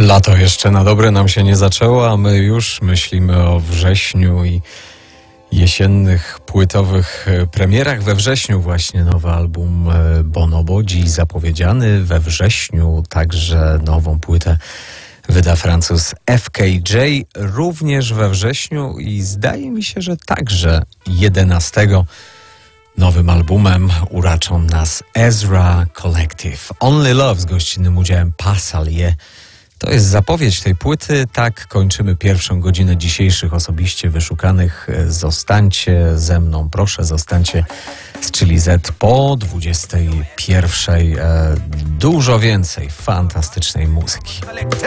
Lato jeszcze na dobre nam się nie zaczęło, a my już myślimy o wrześniu i jesiennych płytowych premierach. We wrześniu właśnie nowy album Bonobo, dziś zapowiedziany. We wrześniu także nową płytę wyda Francuz FKJ, również we wrześniu i zdaje mi się, że także 11 nowym albumem uraczą nas Ezra Collective. Only Love z gościnnym udziałem Passalie. To jest zapowiedź tej płyty. Tak kończymy pierwszą godzinę dzisiejszych osobiście wyszukanych. Zostańcie ze mną, proszę, zostańcie z Chili Z po 21. Dużo więcej fantastycznej muzyki.